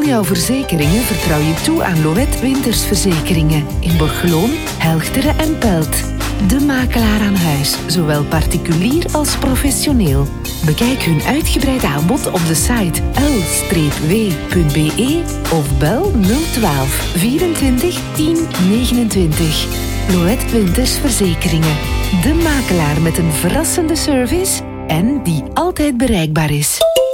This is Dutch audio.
jouw verzekeringen vertrouw je toe aan Loët Wintersverzekeringen in Borgeloon, Helchteren en Pelt. De makelaar aan huis, zowel particulier als professioneel. Bekijk hun uitgebreid aanbod op de site l-w.be of bel 012 24 10 29. Loët Wintersverzekeringen. De makelaar met een verrassende service en die altijd bereikbaar is.